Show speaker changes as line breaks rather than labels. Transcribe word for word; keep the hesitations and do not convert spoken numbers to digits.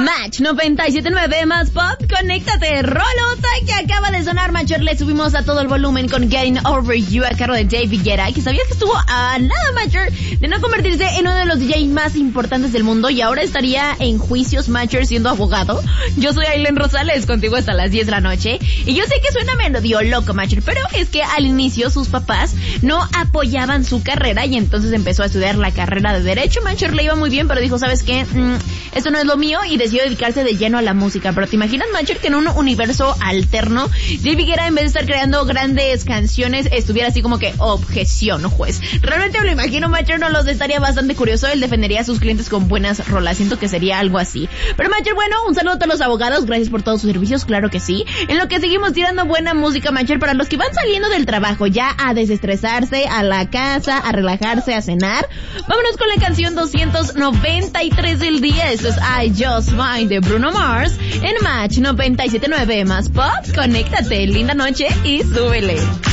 Match noventa y siete punto nueve más pop, conéctate, rolota que acaba de sonar, Macher. Le subimos a todo el volumen con Getting Over You a cargo de David Guetta, que sabías que estuvo a nada, Macher, de no convertirse en uno de los D Js más importantes del mundo y ahora estaría en juicios, Macher, siendo abogado. Yo soy Aileen Rosales, contigo hasta las diez de la noche, y yo sé que suena medio loco, Macher, pero es que al inicio sus papás no apoyaban su carrera y entonces empezó a estudiar la carrera de Derecho. Macher le iba muy bien, pero dijo, ¿sabes qué? Mm, esto no es lo mío, y decidió dedicarse de lleno a la música. Pero ¿te imaginas, Macher, que en un universo alterno David Guetta, en vez de estar creando grandes canciones, estuviera así como que objeción, juez? Realmente me lo imagino, Macher, no los estaría bastante curioso. Él defendería a sus clientes con buenas rolas. Siento que sería algo así. Pero, Macher, bueno, un saludo a todos los abogados. Gracias por todos sus servicios, claro que sí. En lo que seguimos tirando buena música, Macher, para los que van saliendo del trabajo ya a desestresarse, a la casa, a relajarse, a cenar. Vámonos con la canción doscientos noventa y tres del día. Esto es I Just Might de Bruno Mars en Match noventa y siete punto nueve más pop. Conéctate, linda noche y súbele.